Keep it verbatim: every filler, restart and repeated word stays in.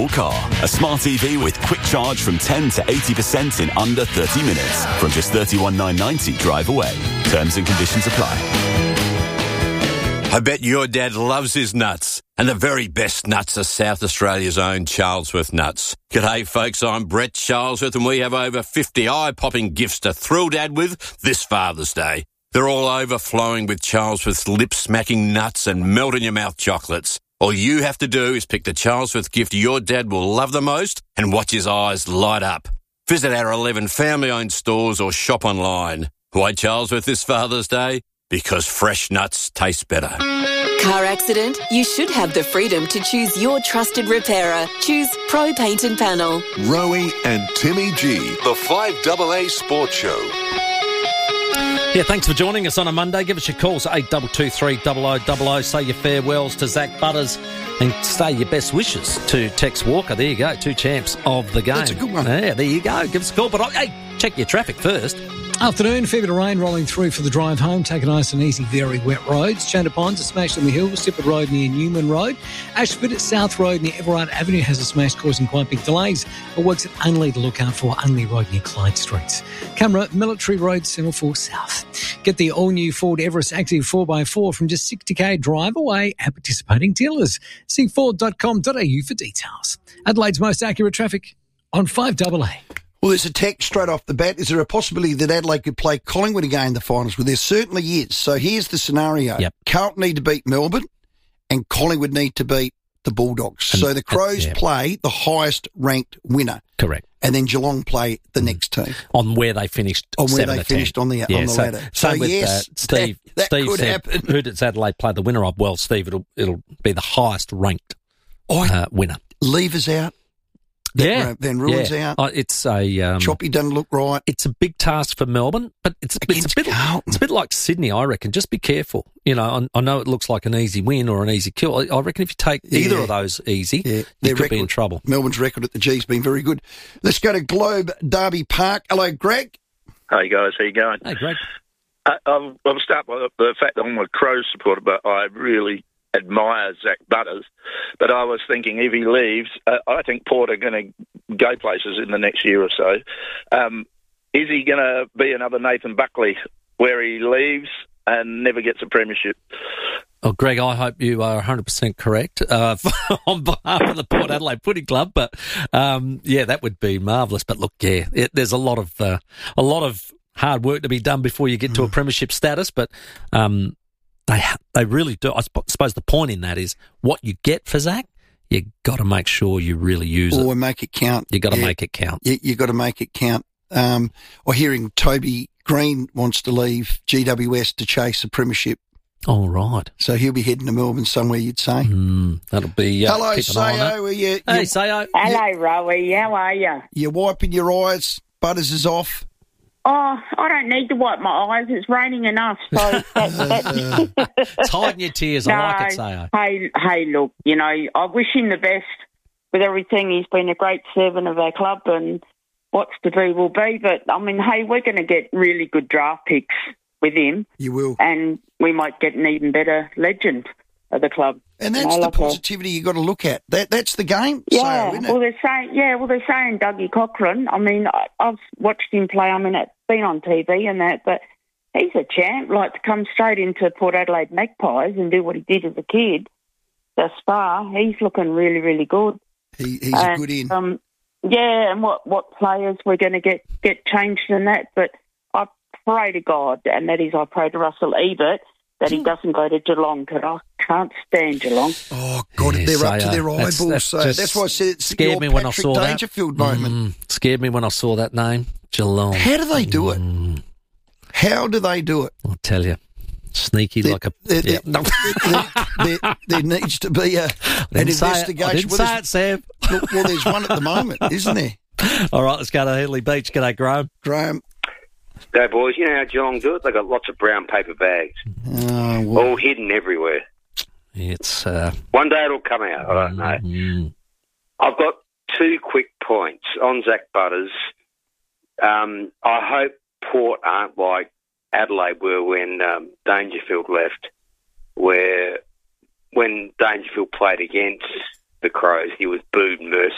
your car. A smart E V with quick charge from ten to eighty percent in under thirty minutes. From just thirty-one thousand nine hundred ninety drive away. Terms and conditions apply. I bet your dad loves his nuts. And the very best nuts are South Australia's own Charlesworth nuts. G'day folks, I'm Brett Charlesworth and we have over fifty eye-popping gifts to thrill Dad with this Father's Day. They're all overflowing with Charlesworth's lip-smacking nuts and melt-in-your-mouth chocolates. All you have to do is pick the Charlesworth gift your dad will love the most and watch his eyes light up. Visit our eleven family-owned stores or shop online. Why Charlesworth this Father's Day? Because fresh nuts taste better. Car accident? You should have the freedom to choose your trusted repairer. Choose Pro Paint and Panel. Rowie and Timmy G, the five A A Sports Show. Yeah, thanks for joining us on a Monday. Give us your calls at eight two two three, zero zero zero zero. Say your farewells to Zach Butters and say your best wishes to Tex Walker. There you go, two champs of the game. That's a good one. Yeah, there you go. Give us a call. But, hey, check your traffic first. Afternoon, fair bit of rain rolling through for the drive home. Take it nice and easy, very wet roads. Chandler Ponds, a smash on the hill. Sippert Road near Newman Road. Ashford at South Road near Everard Avenue has a smash causing quite big delays. It works at Unley to look out for Unley Road near Clyde Streets. Camera, Military Road, Central South. Get the all-new Ford Everest Active four by four from just sixty k drive away at participating dealers. See ford dot com dot a u for details. Adelaide's most accurate traffic on five A A. Well, there's a text straight off the bat. Is there a possibility that Adelaide could play Collingwood again in the finals? Well, there certainly is. So here's the scenario. Yep. Carlton need to beat Melbourne and Collingwood need to beat the Bulldogs. And, so the Crows uh, yeah. play the highest-ranked winner. Correct. And then Geelong play the mm. next team. On where they finished On where seven they to ten. finished on the, yeah, on the so, ladder. So, with, yes, uh, Steve, that, that Steve could said, happen. who does Adelaide play the winner of? Well, Steve, it'll, it'll be the highest-ranked uh, winner. Lever's out. That Yeah, Van Ruin's yeah. out. Uh, it's a um, Choppy doesn't look right. It's a big task for Melbourne, but it's a, it's a bit Carlton. it's a bit like Sydney. I reckon. Just be careful. You know, I, I know it looks like an easy win or an easy kill. I, I reckon if you take Yeah. either of those easy, Yeah. you Their could record, be in trouble. Melbourne's record at the G's been very good. Let's go to Globe Derby Park. Hello, Greg. Hey guys, how you going? Hey, Greg. I, I'll, I'll start by the, the fact that I'm a Crows supporter, but I really admire Zach Butters. But I was thinking if he leaves, uh, I think Port are going to go places in the next year or so. Um, is he going to be another Nathan Buckley where he leaves and never gets a premiership? Oh, Greg, I hope you are one hundred percent correct uh, on behalf of the Port Adelaide Footy Club. But um, yeah, that would be marvellous. But look, yeah, it, there's a lot of uh, a lot of hard work to be done before you get to a premiership status. But um, they they really do. I suppose the point in that is what you get for Zach. You got to make sure you really use or it. make it count. You got to Yeah. make it count. You, you got to make it count. Um, or hearing Toby Green wants to leave G W S to chase a premiership. All right. So he'll be heading to Melbourne somewhere, you'd say. Mm, that'll be. Uh, Hello, keep an eye on that. Sayo. Are you, Hey, you, Sayo. Hello, Rowie. How are you? you're wiping your eyes. Butters is off. Oh, I don't need to wipe my eyes. It's raining enough. So that, that... It's hiding your tears. I no, like it, Sayo. Hey, hey, look, you know, I wish him the best with everything. He's been a great servant of our club, and what's to be will be. But, I mean, hey, we're going to get really good draft picks with him. You will. And we might get an even better legend of the club. And that's you know, the like positivity you've got to look at. That That's the game, Yeah, Sayo, isn't it? well, they're saying, yeah, well, they're saying Dougie Cochran. I mean, I, I've watched him play. I mean, it's been on T V and that, but he's a champ. Like, to come straight into Port Adelaide Magpies and do what he did as a kid thus far, he's looking really, really good. He, he's and, a good in. Um, yeah, and what, what players we're going to get, get changed in that. But I pray to God, and that is I pray to Russell Ebert, that he doesn't go to Geelong, because I can't stand Geelong. Oh, God, Yeah, they're up to Sayo. their That's- eyeballs. that's So just that's why I said it's scared your me when I Patrick saw that. Dangerfield moment. Mm, scared me when I saw that name, Geelong. How do they do it? Mm, How do they do it? I'll tell you, sneaky There- like a. there, yeah. there, there, there, there needs to be a, an Didn't say it. investigation. I didn't Well, say there's- it, Sam. Look, well, there's one at the moment, isn't there? All right, let's go to Headley Beach. G'day, Graham. Graham. Go, boys. You know how Geelong do it? They've got lots of brown paper bags, Oh, well, all hidden everywhere. It's. Uh, One day it'll come out. I don't know. mm, I've got two quick points on Zach Butters. Um, I hope Port aren't like Adelaide were when um, Dangerfield left, where when Dangerfield played against the Crows, he was booed mercilessly.